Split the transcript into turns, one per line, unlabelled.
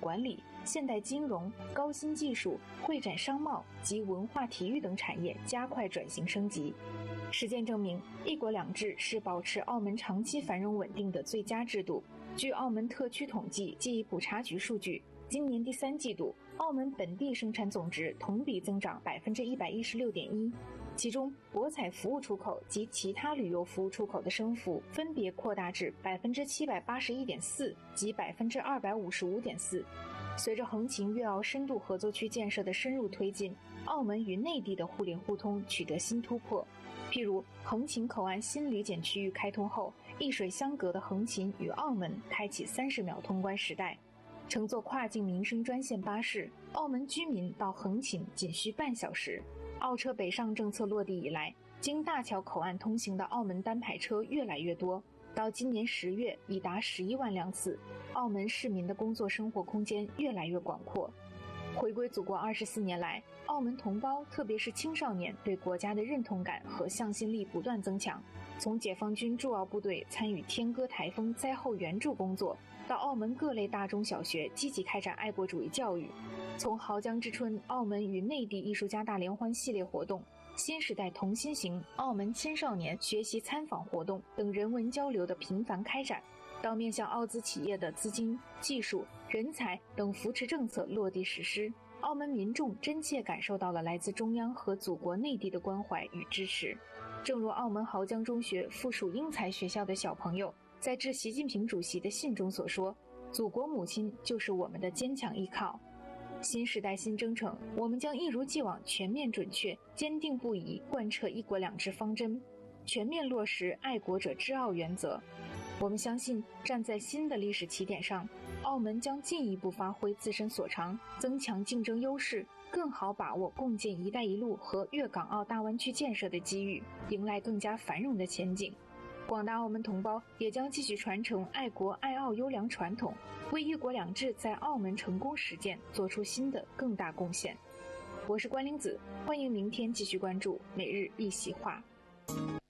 管理、现代金融、高新技术、会展商贸及文化体育等产业加快转型升级。实践证明，一国两制是保持澳门长期繁荣稳定的最佳制度。据澳门特区统计暨普查局数据，今年第3季度，澳门本地生产总值同比增长116.1%，其中博彩服务出口及其他旅游服务出口的升幅分别扩大至781.4%及255.4%。随着横琴粤澳深度合作区建设的深入推进，澳门与内地的互联互通取得新突破。譬如横琴口岸新旅检区域开通后，一水相隔的横琴与澳门开启30秒通关时代。乘坐跨境民生专线巴士，澳门居民到横琴仅需半小时。澳车北上政策落地以来，经大桥口岸通行的澳门单排车越来越多，到今年10月已达11万辆次。澳门市民的工作生活空间越来越广阔。回归祖国24年来，澳门同胞特别是青少年对国家的认同感和向心力不断增强。从解放军驻澳部队参与天鸽台风灾后援助工作，到澳门各类大中小学积极开展爱国主义教育，从濠江之春澳门与内地艺术家大联欢系列活动、新时代同心行澳门青少年学习参访活动等人文交流的频繁开展，到面向澳资企业的资金、技术、人才等扶持政策落地实施，澳门民众真切感受到了来自中央和祖国内地的关怀与支持。正如澳门濠江中学附属英才学校的小朋友在致习近平主席的信中所说，祖国母亲就是我们的坚强依靠。新时代新征程，我们将一如既往全面准确、坚定不移贯彻一国两制方针，全面落实爱国者治澳原则。我们相信，站在新的历史起点上，澳门将进一步发挥自身所长，增强竞争优势，更好把握共建“一带一路”和粤港澳大湾区建设的机遇，迎来更加繁荣的前景。广大澳门同胞也将继续传承爱国爱澳优良传统，为一国两制在澳门成功实践做出新的更大贡献。我是关灵子，欢迎明天继续关注每日一席话。